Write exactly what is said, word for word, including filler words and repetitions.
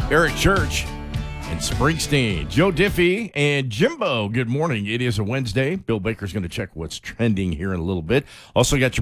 Eric Church and Springsteen. Joe Diffie and Jimbo, good morning. It is a Wednesday. Bill Baker's going to check what's trending here in a little bit. Also got your